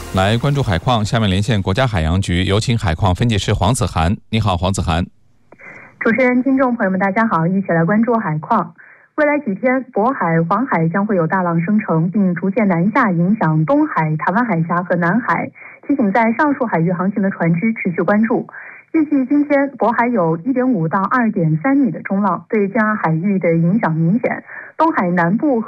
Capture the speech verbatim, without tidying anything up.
来关注海况，下面连线国家海洋局，有请海况分解师黄子涵。你好，黄子涵。 主持人、听众朋友们，大家好，一起来关注海况。未来几天，渤海、黄海将会有大浪生成，并逐渐南下，影响东海、台湾海峡和南海。提醒在上述海域航行的船只持续关注。预计今天渤海有 一点五到二点三米的中浪，对江岸海域的影响明显。东海南部